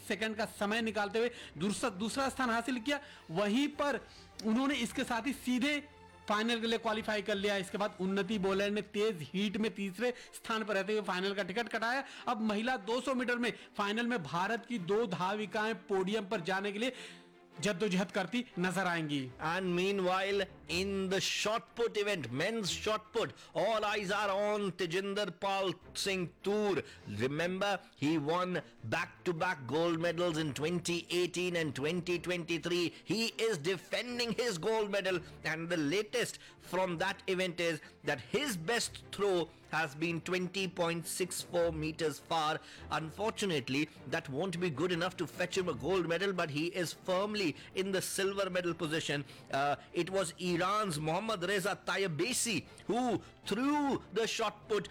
Second का समय निकालते हुए दूसरा स्थान हासिल किया। वहीं पर उन्होंने इसके साथ ही सीधे फाइनल के लिए क्वालिफाई कर लिया। इसके बाद उन्नति बोलर ने तेज हीट में तीसरे स्थान पर रहते हुए फाइनल का टिकट कटाया। अब महिला 200 मीटर में फाइनल में भारत की 2 धाविकाएं पोडियम पर जाने के लिए जद्दोजहद करती नजर आएंगी। And meanwhile, in the shot put event, men's shot put, all eyes are on Tejinder Pal Singh Toor. Remember, he won back-to-back gold medals in 2018 and 2023. He is defending his gold medal, and the latest from that event is that his best throw has been 20.64 meters far. Unfortunately, that won't be good enough to fetch him a gold medal, but he is firmly in the silver medal position. It was Iran's Mohammad Reza Tayebasi who threw the shot put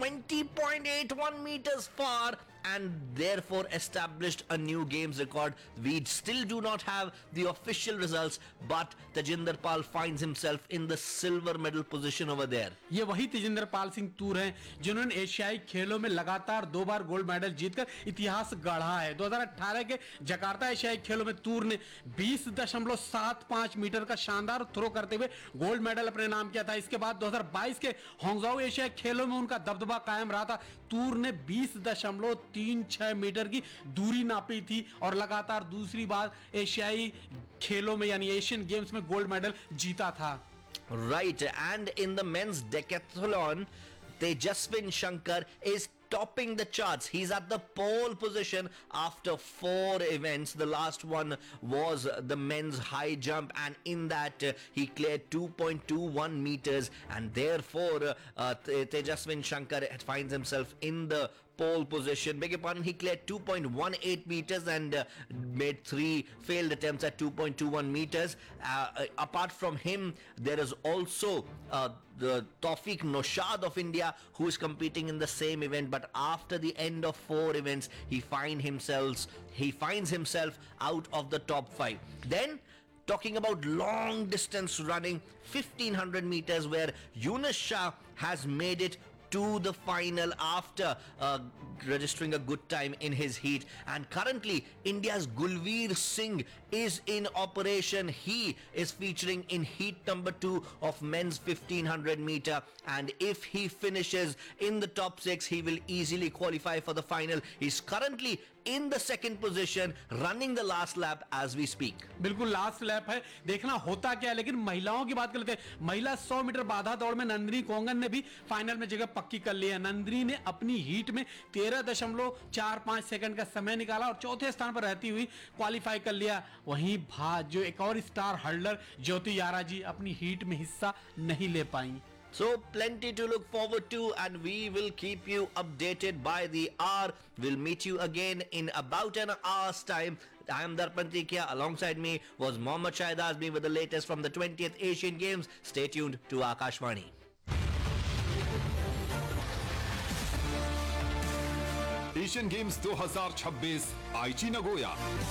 20.81 meters far and therefore established a new games record. We still do not have the official results, but Tejinder Pal finds himself in the silver medal position over there. ये वही तेजिंदर पाल सिंह तूर हैं जिन्होंने एशियाई खेलों में लगातार 2 बार gold medal जीतकर इतिहास गढ़ा है। 2018 के जकार्ता एशियाई खेलों में तूर ने 20.75 मीटर का शानदार थ्रो करते हुए गोल्ड मेडल अपने नाम किया था। इसके बाद 2022 के हांगझाओ एशियाई खेलों में उनका दबदबा कायम रहा था। तूर ने 20.36 मीटर की दूरी नापी थी और लगातार दूसरी बार एशियाई खेलों में यानी एशियन गेम्स में गोल्ड मेडल जीता था। Right, and in the men's decathlon, Tejaswin Shankar is topping the charts. He's at the pole position after 4 events. The last one was the men's high jump, and in that he cleared 2.21 meters, and therefore Tejaswin Shankar finds himself in the pole position. Beg your pardon, he cleared 2.18 meters and made 3 failed attempts at 2.21 meters. Apart from him, there is also the Tawfiq Noshad of India, who is competing in the same event, but after the end of 4 events, he finds himself out of the top 5. Then talking about long distance running, 1500 meters, where Yunus Shah has made it to the final after registering a good time in his heat. And currently India's Gulveer Singh is in operation. He is featuring in heat number 2 of men's 1500 meter, and if he finishes in the top 6, he will easily qualify for the final. He's currently in the second position, running the last lap as we speak. बिल्कुल last lap है, देखना होता क्या है। लेकिन महिलाओं की बात कर लेते हैं। महिला 100 मीटर बाधा दौड़ में नंदिनी कोंगन ने भी फाइनल में जगह पक्की कर ली है। नंदिनी ने अपनी हीट में 13.45 सेकंड का समय निकाला और चौथे स्थान पर रहती हुई क्वालिफाई कर लिया। वहीं जो एक और स्टार हर्डलर ज्योति यारा जी अपनी हीट में हिस्सा नहीं ले पाई। So plenty to look forward to, and we will keep you updated by the hour. We'll meet you again in about an hour's time. I am Darpan Tikia. Alongside me was Mohammad Shahid Azmi with the latest from the 20th Asian Games. Stay tuned to Akashvani. Asian games 2026 आईची Nagoya.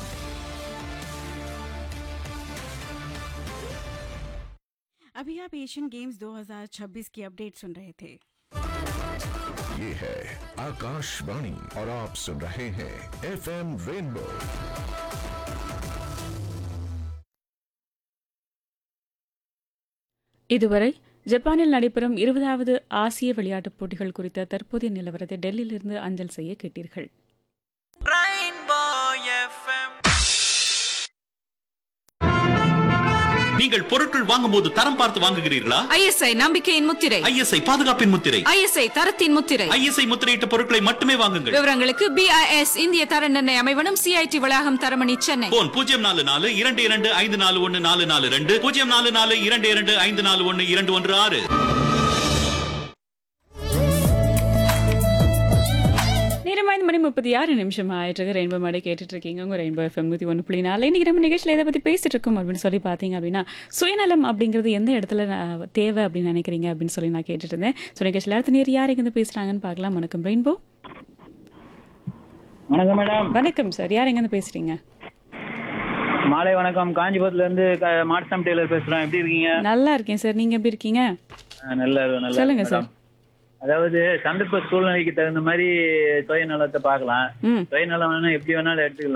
अभी आप Asian games 2026 की update सुन रहे थे। ये है आकाशवाणी और आप सुन रहे हैं FM रेनबो। இதுவரை ஜப்பானில் நடைபெறும் 20வது ஆசிய விளையாட்டுப் போட்டிகள் குறித்த தற்போதைய நிலவரத்தை டெல்லியிலிருந்து அஞ்சல் செய்ய கேட்டீர்கள். நீங்கள் பொருட்கள் வாங்கும்போது தரம் பார்த்து வாங்குகிறீர்களா? ISI நம்பிக்கையின் முத்திரை, ISI பாதுகாப்பின் முத்திரை, ISI தரத்தின் முத்திரை, ISI முத்திரையிட்ட பொருட்களை மட்டுமே வாங்குங்கள். விவரங்களுக்கு BIS இந்திய தர நிர்ணய அமைவனம், CIT வளாகம், தரமணி, சென்னை. போன் 0442254442 044225441216. நேரம் 5:36 ஆயிட்டு ரெயின்போ மாடை கேட்டுட்டு இருக்கீங்க. உங்க ரெயின்போ FM 101.4. இன்னைக்கு நம்ம நிகழ்ச்சியில் எதை பற்றி பேசிட்டு இருக்கோம் அப்படின்னு சொல்லி பார்த்தீங்க அப்படின்னா, சுயநலம் அப்படிங்கிறது எந்த இடத்துல தேவை அப்படின்னு நினைக்கிறீங்க அப்படின்னு சொல்லி நான் கேட்டுட்டு இருந்தேன். ஸோ நிகழ்ச்சியில் அடுத்த நேரம் யார் எங்கேருந்து பேசுறாங்கன்னு பார்க்கலாம். வணக்கம் ரெயின்போ. வணக்கம் மேடம். வணக்கம் சார், யார் எங்கேருந்து பேசுறீங்க? மாலை வணக்கம். காஞ்சிபுரத்துல இருந்து மார்சாம் டெய்லர் பேசுறேன். எப்படி இருக்கீங்க? நல்லா இருக்கேன் சார், நீங்க எப்படி இருக்கீங்க? நல்லா சொல்லுங்க சார். அதாவது சந்தர்ப்ப சூழ்நிலைக்கு தகுந்த மாதிரி சுயநலத்தை பார்க்கலாம். சுயநலம் எப்படி வேணாலும் எடுத்துக்கலாம்.